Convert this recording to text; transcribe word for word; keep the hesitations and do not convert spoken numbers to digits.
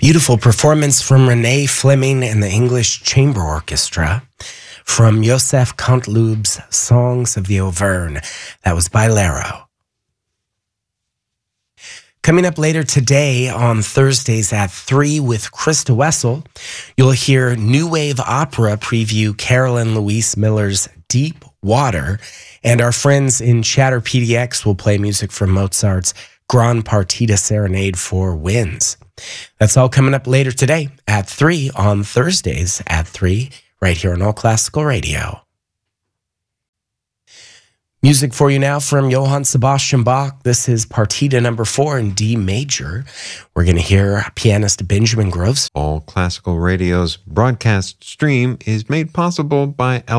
Beautiful performance from Renee Fleming and the English Chamber Orchestra from Joseph Canteloub's Songs of the Auvergne. That was by Lero. Coming up later today on Thursdays at three with Krista Wessel, you'll hear New Wave Opera preview Carolyn Louise Miller's Deep Water, and our friends in Chatter P D X will play music from Mozart's Grand Partita Serenade for Winds. That's all coming up later today at three on Thursdays at three, right here on All Classical Radio. Music for you now from Johann Sebastian Bach. This is Partita number four in D major. We're going to hear pianist Benjamin Groves. All Classical Radio's broadcast stream is made possible by